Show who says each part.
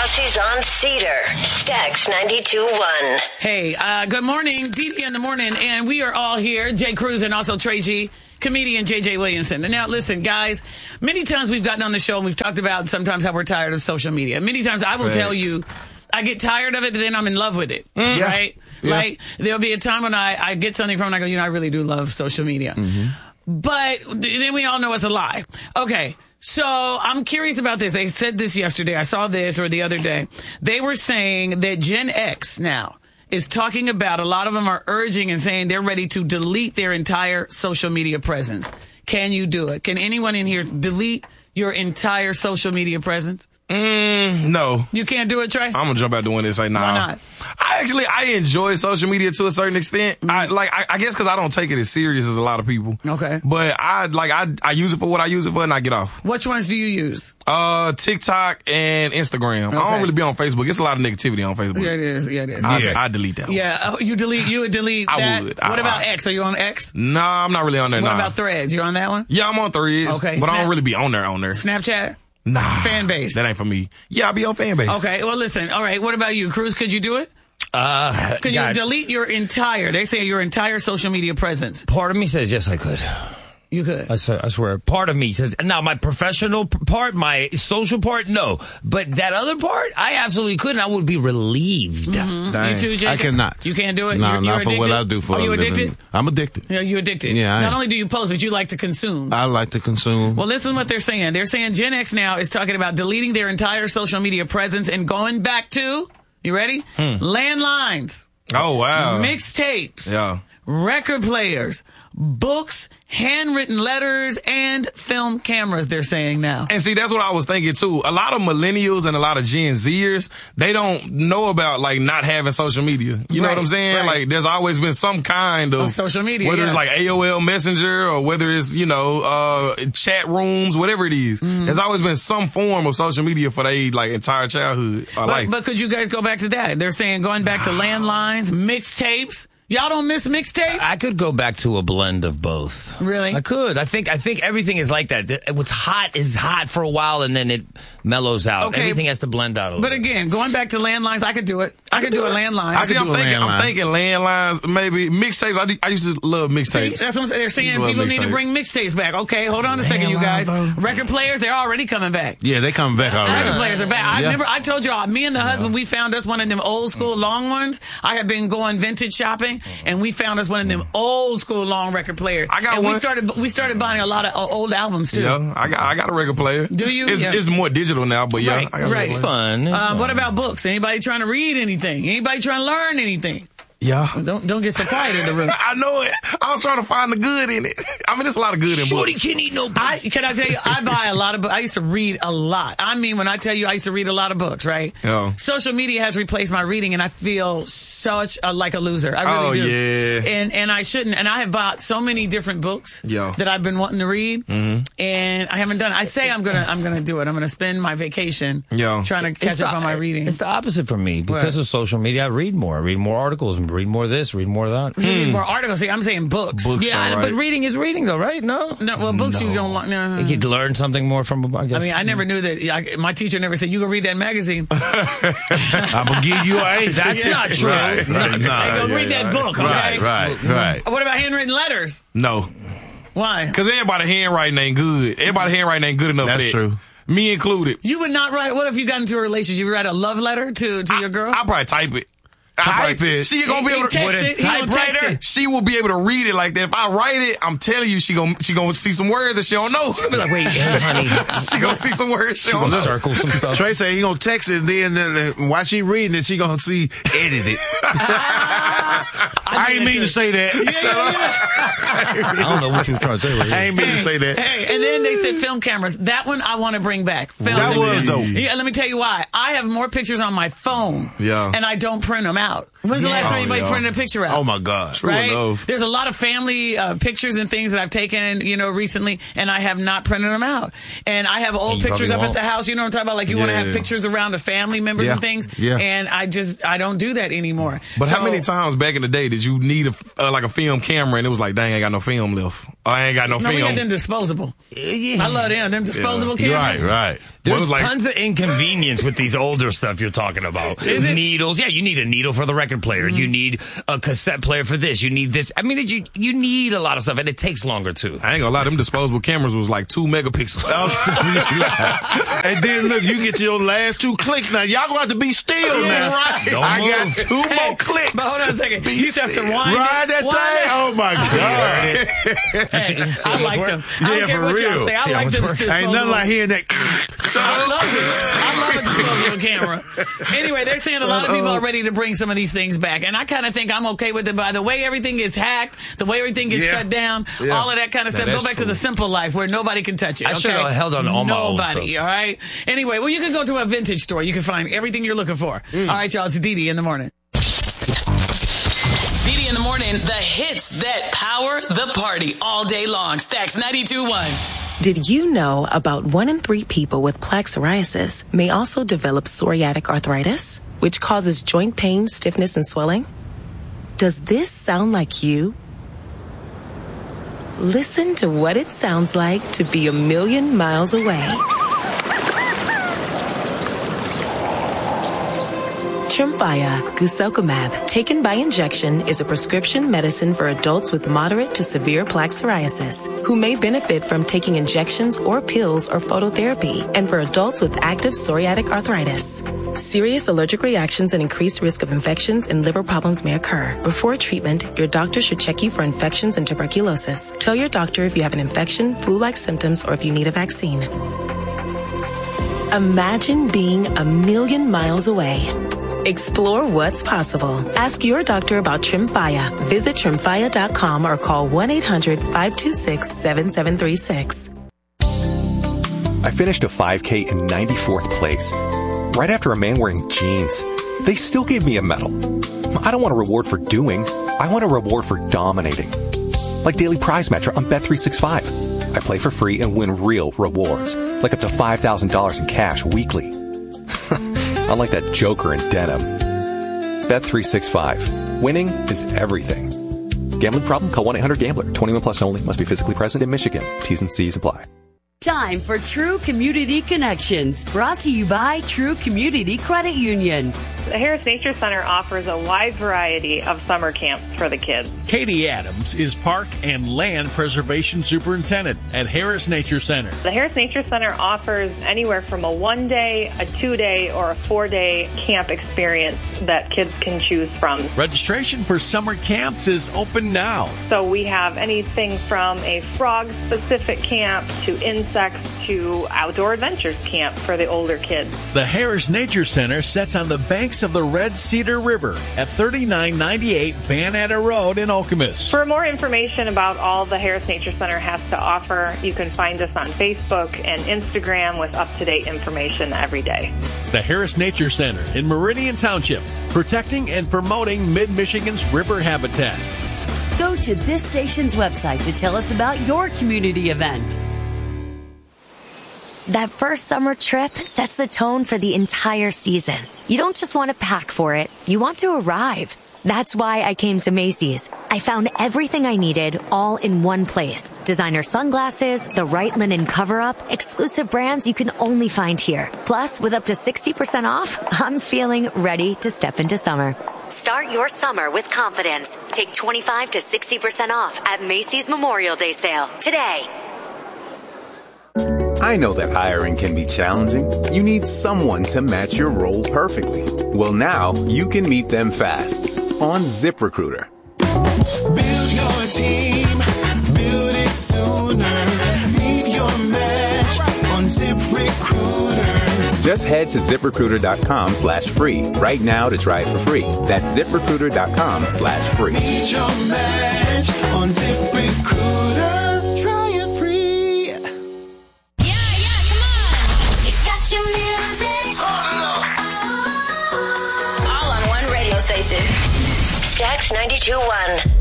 Speaker 1: Aussies on Cedar. Stax 92.1.
Speaker 2: Hey, good morning. DD in the morning. And we are all here. Jay Cruz and also Trey G. Comedian JJ Williamson. And now listen, guys, many times we've gotten on the show and we've talked about sometimes how we're tired of social media. Many times I will tell you I get tired of it, but then I'm in love with it. Right? Yeah. Like there'll be a time when I get something from it and I go, I really do love social media. But then we all know it's a lie. Okay. So I'm curious about this. They said this yesterday. I saw this or the other day. They were saying that Gen X now is talking about, a lot of them are urging and saying they're ready to delete their entire social media presence. Can you do it? Can anyone in here delete your entire social media presence?
Speaker 3: No.
Speaker 2: You can't do it, Trey?
Speaker 3: I'm gonna jump out doing this. Like, nah.
Speaker 2: Why not?
Speaker 3: I enjoy social media to a certain extent. I guess because I don't take it as serious as a lot of people.
Speaker 2: Okay.
Speaker 3: But I use it for what I use it for, and I get off.
Speaker 2: Which ones do you use?
Speaker 3: TikTok and Instagram. Okay. I don't really be on Facebook. It's a lot of negativity on Facebook.
Speaker 2: Yeah, it is. Yeah, it is.
Speaker 3: I delete that one.
Speaker 2: Yeah. You would delete that?
Speaker 3: I would.
Speaker 2: What about X? Are you on X?
Speaker 3: Nah, I'm not really on there.
Speaker 2: What about Threads? You on that one?
Speaker 3: Yeah, I'm on Threads.
Speaker 2: Okay.
Speaker 3: But I don't really be on there.
Speaker 2: Snapchat?
Speaker 3: Nah.
Speaker 2: Fan base?
Speaker 3: That ain't for me. Yeah, I'll be on fan base.
Speaker 2: Okay. Well, listen. All right. What about you, Cruz? Could you do it? Could you delete your entire, they say your entire social media presence?
Speaker 4: Part of me says yes, I could.
Speaker 2: You could.
Speaker 4: I swear. Part of me says, now my professional part, my social part, no. But that other part, I absolutely could, and I would be relieved.
Speaker 2: You too, Jacob?
Speaker 5: I cannot.
Speaker 2: You can't do it?
Speaker 5: No,
Speaker 2: you're
Speaker 5: not for what I do for a living.
Speaker 2: Are you addicted?
Speaker 5: I'm addicted.
Speaker 2: Yeah, you're addicted.
Speaker 5: Yeah,
Speaker 2: Not only do you post, but you like to consume.
Speaker 5: I like to consume.
Speaker 2: Well, listen to what they're saying. They're saying Gen X now is talking about deleting their entire social media presence and going back to, you ready? Landlines.
Speaker 3: Oh, wow.
Speaker 2: Mixtapes.
Speaker 3: Yeah.
Speaker 2: Record players, books, handwritten letters, and film cameras, they're saying now.
Speaker 3: And see, that's what I was thinking too. A lot of millennials and a lot of Gen Zers, they don't know about like not having social media. You know what I'm saying?
Speaker 2: Right.
Speaker 3: Like there's always been some kind of
Speaker 2: social media,
Speaker 3: whether it's like AOL Messenger or whether it's, chat rooms, whatever it is. There's always been some form of social media for their like entire childhood or life.
Speaker 2: But could you guys go back to that? They're saying going back to landlines, mixtapes. Y'all don't miss mixtapes?
Speaker 4: I could go back to a blend of both.
Speaker 2: Really?
Speaker 4: I could. I think everything is like that. What's hot is hot for a while and then it mellows out. Okay. Everything has to blend out a little
Speaker 2: bit. But again, going back to landlines, I could do it. I could do a landline.
Speaker 3: I'm thinking landlines, maybe mixtapes. I used to love mixtapes.
Speaker 2: That's what they're saying. People need to bring mixtapes back. Okay, hold on a second, you guys. Record players, they're already coming back.
Speaker 5: Yeah, they coming back already.
Speaker 2: Record players are back. I remember I told y'all, me and the husband, we found us one of them old school long ones. I had been going vintage shopping, and we found us one of them old school long record players.
Speaker 3: I got one.
Speaker 2: We started buying a lot of old albums too.
Speaker 3: Yeah, I got a record player.
Speaker 2: Do you?
Speaker 3: It's more digital now, but yeah, I got
Speaker 2: right.
Speaker 4: It's fun.
Speaker 2: What about books? Anybody trying to read anything? Anybody trying to learn anything?
Speaker 3: Yeah.
Speaker 2: Don't get so quiet in the room.
Speaker 3: I know it. I was trying to find the good in it. I mean, there's a lot of good in books.
Speaker 4: Shorty can't eat no books.
Speaker 2: Can I tell you, I buy a lot of books. I used to read a lot. I mean, when I tell you I used to read a lot of books, right?
Speaker 3: Yeah.
Speaker 2: Social media has replaced my reading, and I feel such like a loser. I really do.
Speaker 3: Yeah.
Speaker 2: And I shouldn't. And I have bought so many different books that I've been wanting to read, and I haven't done it. I say I'm gonna do it. I'm gonna spend my vacation trying to catch up on my reading.
Speaker 4: It's the opposite for me. Because of social media, I read more. I read more articles, read more of this, read more of that.
Speaker 2: You read more articles. See, I'm saying books.
Speaker 4: Yeah, but reading is reading, though, right? No,
Speaker 2: well, books you don't want. No.
Speaker 4: You could learn something more from a book.
Speaker 2: I mean, I never knew that. My teacher never said you go read that magazine.
Speaker 5: I'm gonna give you a.
Speaker 4: That's not true.
Speaker 5: Right.
Speaker 2: Go read that book. Okay?
Speaker 5: Right.
Speaker 2: What about handwritten letters?
Speaker 3: No.
Speaker 2: Why?
Speaker 3: Because everybody's handwriting ain't good. Everybody's handwriting ain't good enough.
Speaker 5: That's
Speaker 3: for that.
Speaker 5: true.
Speaker 3: Me included.
Speaker 2: You would not write. What if you got into a relationship? You write a love letter to your girl?
Speaker 3: I'll probably type it. She gonna be able to
Speaker 2: text it.
Speaker 3: typewriter. She will be able to read it like that. If I write it, I'm telling you, she gonna see some words that she don't know.
Speaker 4: She's gonna be like, wait, hey, honey.
Speaker 3: She gonna see some words she don't know.
Speaker 4: Circle some stuff.
Speaker 5: Trey said he gonna text it, and then while she reading it, she gonna see edit it. I ain't mean to say that.
Speaker 4: I don't know what you were trying to say right here.
Speaker 5: I ain't mean to say that.
Speaker 2: Hey, and then they said film cameras. That one I want to bring back.
Speaker 5: That was dope.
Speaker 2: Yeah, let me tell you why. I have more pictures on my phone, and I don't print them out. When's the last time anybody printed a picture out?
Speaker 5: Oh my God!
Speaker 2: Right? There's a lot of family pictures and things that I've taken, recently, and I have not printed them out. And I have old pictures up at the house. You know what I'm talking about? Like you want to have pictures around the family members and things.
Speaker 5: Yeah.
Speaker 2: And I don't do that anymore.
Speaker 3: But how many times back in the day did you need a film camera and it was like, dang, I ain't got no film left? I ain't got no
Speaker 2: No, we got
Speaker 3: film.
Speaker 2: them disposable.
Speaker 4: Yeah.
Speaker 2: I love them. Them disposable cameras.
Speaker 5: Right.
Speaker 4: There's
Speaker 3: Well,
Speaker 4: tons of inconvenience with these older stuff you're talking about.
Speaker 2: Is it?
Speaker 4: Needles. Yeah, you need a needle for the record player. You need a cassette player for this. You need this. I mean, you need a lot of stuff, and it takes longer, too.
Speaker 3: I ain't gonna lie, them disposable cameras was like 2 megapixels.
Speaker 5: And then look, you get your last 2 clicks. Now y'all gonna have to be still now.
Speaker 2: Right.
Speaker 4: Don't
Speaker 5: I got
Speaker 4: move.
Speaker 5: 2 more clicks.
Speaker 2: But hold on a second. You used to have to wind
Speaker 5: Ride that thing. Oh my God.
Speaker 2: Hey, I like them. I don't
Speaker 5: Yeah,
Speaker 2: care
Speaker 5: for
Speaker 2: what y'all
Speaker 5: real.
Speaker 2: say. I
Speaker 4: See how
Speaker 2: like
Speaker 4: much
Speaker 2: them
Speaker 4: work?
Speaker 2: disposable.
Speaker 5: Ain't nothing like hearing that.
Speaker 2: I love it. I love a disposable camera. Anyway, they're saying a lot of people are ready to bring some of these things back. And I kind of think I'm okay with it by the way everything gets hacked, the way everything gets shut down, all of that kind of stuff. Go
Speaker 3: that's
Speaker 2: back to
Speaker 3: true.
Speaker 2: the simple life where nobody can touch it.
Speaker 4: I should
Speaker 2: okay?
Speaker 4: have held on to all my old
Speaker 2: Nobody,
Speaker 4: stuff.
Speaker 2: all right? Anyway, well, you can go to a vintage store. You can find everything you're looking for. All right, y'all, it's Dee Dee in the morning. Dee Dee in the morning, the hits that power the party all day long. Stacks 92.1.
Speaker 6: Did you know about 1 in 3 people with plaque psoriasis may also develop psoriatic arthritis, which causes joint pain, stiffness, and swelling? Does this sound like you? Listen to what it sounds like to be a million miles away. Tremfya guselkumab, taken by injection, is a prescription medicine for adults with moderate to severe plaque psoriasis who may benefit from taking injections or pills or phototherapy, and for adults with active psoriatic arthritis. Serious allergic reactions and increased risk of infections and liver problems may occur. Before treatment, your doctor should check you for infections and tuberculosis. Tell your doctor if you have an infection, flu-like symptoms, or if you need a vaccine. Imagine being a million miles away. Explore what's possible. Ask your doctor about Tremfya. Visit Tremfya.com or call 1-800-526-7736.
Speaker 7: I finished a 5K in 94th place, right after a man wearing jeans. They still gave me a medal. I don't want a reward for doing. I want a reward for dominating. Like Daily Prize Match on Bet365. I play for free and win real rewards, like up to $5,000 in cash weekly. Unlike that joker in denim. Bet365. Winning is everything. Gambling problem? Call 1-800-GAMBLER. 21 plus only. Must be physically present in Michigan. T's and C's apply.
Speaker 8: Time for True Community Connections, brought to you by True Community Credit Union.
Speaker 9: The Harris Nature Center offers a wide variety of summer camps for the kids.
Speaker 10: Katie Adams is Park and Land Preservation Superintendent at Harris Nature Center.
Speaker 9: The Harris Nature Center offers anywhere from a 1-day, a 2-day, or a 4-day camp experience that kids can choose from.
Speaker 10: Registration for summer camps is open now.
Speaker 9: So we have anything from a frog-specific camp to insects to outdoor adventures camp for the older kids.
Speaker 10: The Harris Nature Center sits on the banks of the Red Cedar River at 3998 Van Etta Road in Okemos.
Speaker 9: For more information about all the Harris Nature Center has to offer, you can find us on Facebook and Instagram with up-to-date information every day.
Speaker 10: The Harris Nature Center in Meridian Township, protecting and promoting Mid-Michigan's river habitat.
Speaker 8: Go to this station's website to tell us about your community event.
Speaker 11: That first summer trip sets the tone for the entire season. You don't just want to pack for it, you want to arrive. That's why I came to Macy's. I found everything I needed all in one place. Designer sunglasses, the right linen cover-up, exclusive brands you can only find here. Plus, with up to 60% off, I'm feeling ready to step into summer. Start your summer with confidence. Take 25 to 60% off at Macy's Memorial Day sale today.
Speaker 12: I know that hiring can be challenging. You need someone to match your role perfectly. Well, now you can meet them fast on ZipRecruiter.
Speaker 13: Build your team, build it sooner. Meet your match on ZipRecruiter.
Speaker 12: Just head to ZipRecruiter.com/free right now to try it for free. That's ZipRecruiter.com/free.
Speaker 13: Meet your match on ZipRecruiter. Try it free.
Speaker 1: Your music. All on one radio station. Stacks 92.1.